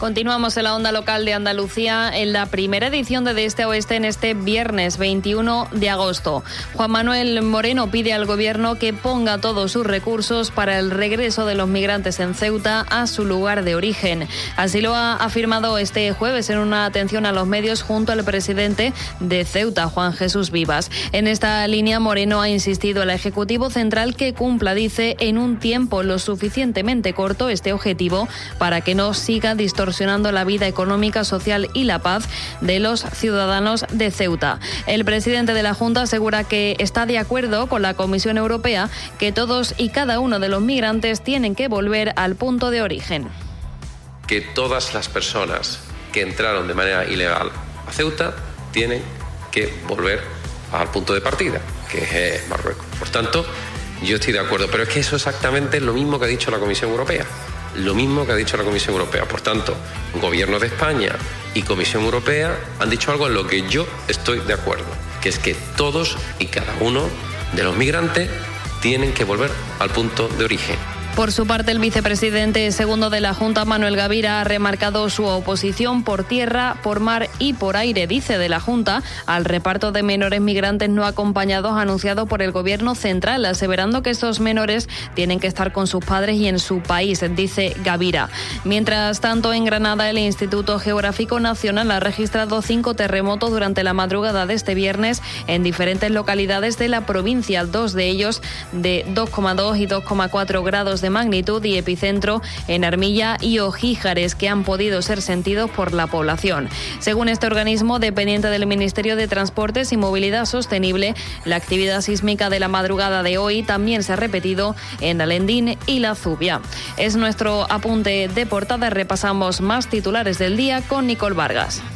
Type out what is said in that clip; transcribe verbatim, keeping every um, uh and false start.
Continuamos en la onda local de Andalucía en la primera edición de De Este a Oeste en este viernes veintiuno de agosto. Juan Manuel Moreno pide al Gobierno que ponga todos sus recursos para el regreso de los migrantes en Ceuta a su lugar de origen. Así lo ha afirmado este jueves en una atención a los medios junto al presidente de Ceuta, Juan Jesús Vivas. En esta línea, Moreno ha insistido al Ejecutivo Central que cumpla, dice, en un tiempo lo suficientemente corto este objetivo para que no siga distorsionando la vida económica, social y la paz de los ciudadanos de Ceuta. El presidente de la Junta asegura que está de acuerdo con la Comisión Europea que todos y cada uno de los migrantes tienen que volver al punto de origen. Que todas las personas que entraron de manera ilegal a Ceuta tienen que volver al punto de partida, que es Marruecos. Por tanto, yo estoy de acuerdo, pero es que eso es exactamente lo mismo que ha dicho la Comisión Europea. Lo mismo que ha dicho la Comisión Europea. Por tanto, Gobierno de España y Comisión Europea han dicho algo en lo que yo estoy de acuerdo, que es que todos y cada uno de los migrantes tienen que volver al punto de origen. Por su parte, el vicepresidente segundo de la Junta, Manuel Gavira, ha remarcado su oposición por tierra, por mar y por aire, dice, de la Junta, al reparto de menores migrantes no acompañados anunciado por el Gobierno central, aseverando que estos menores tienen que estar con sus padres y en su país, dice Gavira. Mientras tanto, en Granada, el Instituto Geográfico Nacional ha registrado cinco terremotos durante la madrugada de este viernes en diferentes localidades de la provincia, dos de ellos de dos coma dos y dos coma cuatro grados de magnitud y epicentro en Armilla y Ojíjares, que han podido ser sentidos por la población. Según este organismo dependiente del Ministerio de Transportes y Movilidad Sostenible, la actividad sísmica de la madrugada de hoy también se ha repetido en Alendín y La Zubia. Es nuestro apunte de portada. Repasamos más titulares del día con Nicole Vargas.